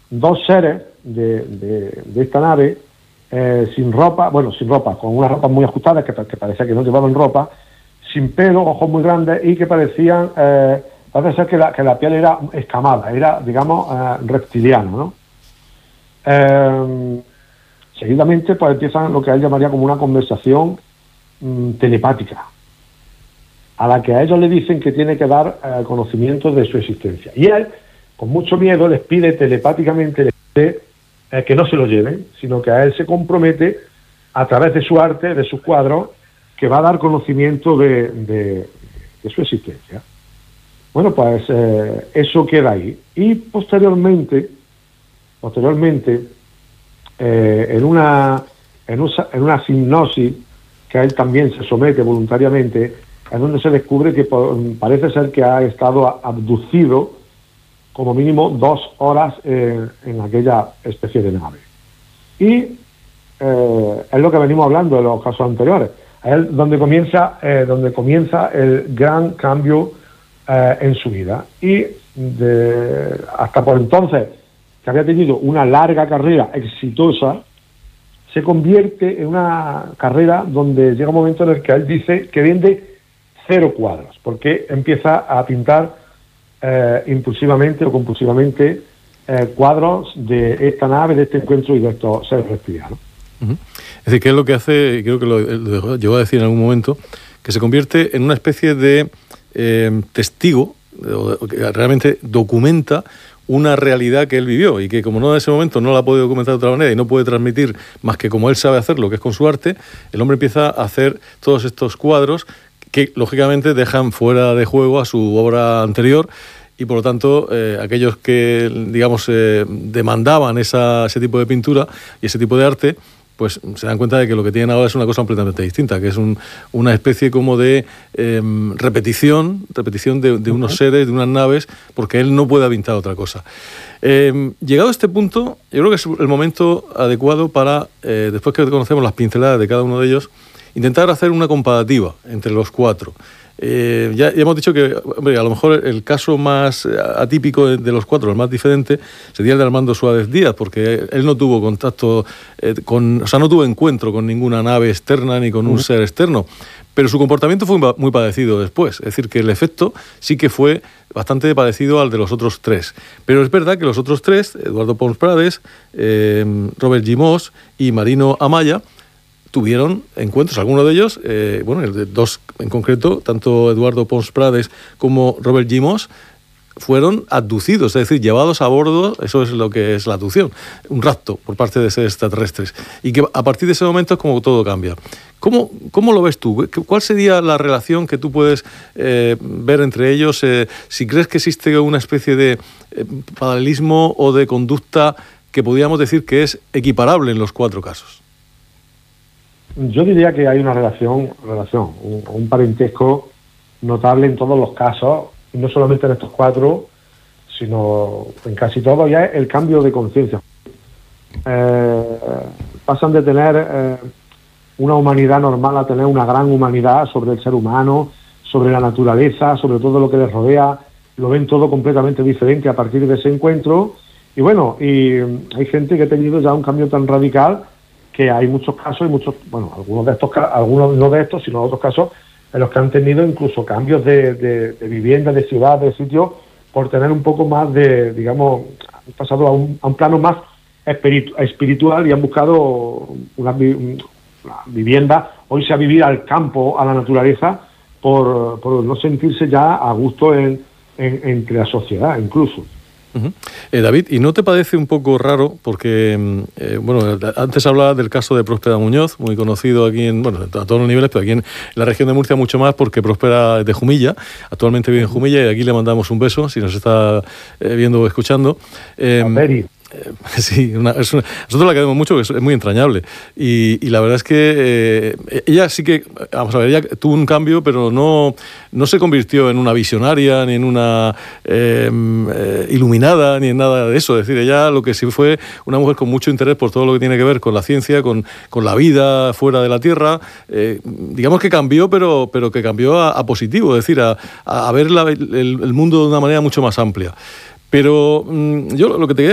dos seres de esta nave sin ropa, con unas ropas muy ajustadas que parecía que no llevaban ropa, sin pelo, ojos muy grandes y que parecían, parece ser que la piel era escamada, era, digamos, reptiliano, ¿no? Seguidamente pues empiezan lo que él llamaría como una conversación telepática, a la que a ellos le dicen que tiene que dar conocimiento de su existencia. Y él, con mucho miedo, les pide telepáticamente, que no se lo lleven, sino que a él se compromete, a través de su arte, de sus cuadros, que va a dar conocimiento de su existencia. Bueno, pues eso queda ahí. Y posteriormente, en una hipnosis, que él también se somete voluntariamente, es donde se descubre que parece ser que ha estado abducido como mínimo 2 horas en aquella especie de nave. Y es lo que venimos hablando de los casos anteriores. Es donde comienza el gran cambio en su vida. Y hasta por entonces, que había tenido una larga carrera exitosa, se convierte en una carrera donde llega un momento en el que él dice que vende 0 cuadros, porque empieza a pintar impulsivamente o compulsivamente cuadros de esta nave, de este encuentro y de estos seres reptilianos. Uh-huh. Es decir, ¿qué es lo que hace? Creo que lo llegó a decir en algún momento, que se convierte en una especie de testigo, que realmente documenta una realidad que él vivió y que como no en ese momento no la puede documentar de otra manera y no puede transmitir más que como él sabe hacerlo, que es con su arte, el hombre empieza a hacer todos estos cuadros que lógicamente dejan fuera de juego a su obra anterior y por lo tanto aquellos que digamos demandaban ese tipo de pintura y ese tipo de arte, pues se dan cuenta de que lo que tienen ahora es una cosa completamente distinta, que es una especie como de repetición de unos seres, de unas naves, porque él no puede pintar otra cosa. Llegado a este punto, yo creo que es el momento adecuado para, después que conocemos las pinceladas de cada uno de ellos, intentar hacer una comparativa entre los 4. Ya hemos dicho que, hombre, a lo mejor el caso más atípico de los 4, el más diferente, sería el de Armando Suárez Díaz, porque él no tuvo contacto no tuvo encuentro con ninguna nave externa ni con un ser externo, pero su comportamiento fue muy parecido después, es decir, que el efecto sí que fue bastante parecido al de los otros 3, pero es verdad que los otros 3, Eduardo Pons Prades, Robert Gimós y Marino Amaya, tuvieron encuentros, algunos de ellos, dos en concreto, tanto Eduardo Pons Prades como Robert Gimós, fueron abducidos, es decir, llevados a bordo, eso es lo que es la abducción, un rapto por parte de seres extraterrestres, y que a partir de ese momento es como todo cambia. ¿Cómo lo ves tú? ¿Cuál sería la relación que tú puedes ver entre ellos? Si crees que existe una especie de paralelismo o de conducta que podríamos decir que es equiparable en los 4 casos. Yo diría que hay una relación, un parentesco notable en todos los casos, y no solamente en estos 4, sino en casi todos, ya es el cambio de conciencia. Pasan de tener una humanidad normal a tener una gran humanidad sobre el ser humano, sobre la naturaleza, sobre todo lo que les rodea, lo ven todo completamente diferente a partir de ese encuentro, y bueno, y hay gente que ha tenido ya un cambio tan radical que hay muchos casos algunos no de estos, sino otros casos en los que han tenido incluso cambios de vivienda, de ciudad, de sitio, por tener un poco más de, digamos, han pasado a un plano más espiritual y han buscado una vivienda, o irse a vivir al campo, a la naturaleza, por no sentirse ya a gusto entre la sociedad incluso. Uh-huh. David, ¿y no te parece un poco raro? Porque, antes hablaba del caso de Próspera Muñoz, muy conocido aquí a todos los niveles, pero aquí en la región de Murcia mucho más, porque Próspera es de Jumilla, actualmente vive en Jumilla, y aquí le mandamos un beso, si nos está viendo o escuchando. Sí, nosotros la queremos mucho, que es muy entrañable, y la verdad es que ella sí que, vamos a ver, ella tuvo un cambio, pero no se convirtió en una visionaria, ni en una iluminada, ni en nada de eso. Es decir, ella lo que sí fue una mujer con mucho interés por todo lo que tiene que ver con la ciencia, con la vida fuera de la Tierra. Digamos que cambió, pero que cambió a positivo, es decir, a ver el mundo de una manera mucho más amplia. Pero yo lo que te